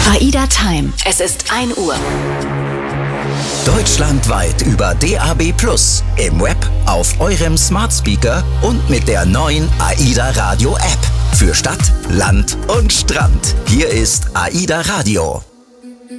AIDA Time. Es ist 1 Uhr. Deutschlandweit über DAB+, im Web, auf eurem Smart Speaker und mit der neuen AIDA Radio App. Für Stadt, Land und Strand. Hier ist AIDA Radio.